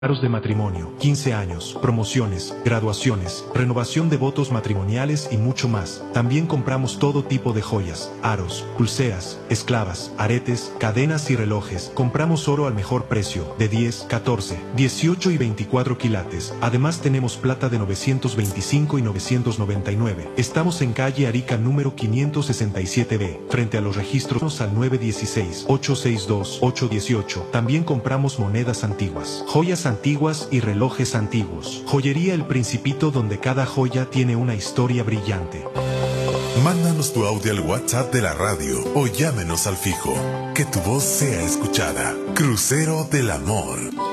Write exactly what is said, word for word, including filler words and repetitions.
de matrimonio, quince años, promociones, graduaciones, renovación de votos matrimoniales y mucho más. También compramos todo tipo de joyas, aros, pulseras, esclavas, aretes, cadenas y relojes. Compramos oro al mejor precio, de diez, catorce, dieciocho y veinticuatro quilates. Además tenemos plata de novecientos veinticinco y novecientos noventa y nueve. Estamos en calle Arica número quinientos sesenta y siete B, frente a los registros al nueve dieciséis, ocho sesenta y dos, ocho dieciocho. También compramos monedas antiguas, joyas antiguas y relojes antiguos. Joyería El Principito, donde cada joya tiene una historia brillante. Mándanos tu audio al WhatsApp de la radio o llámenos al fijo. Que tu voz sea escuchada. Crucero del Amor.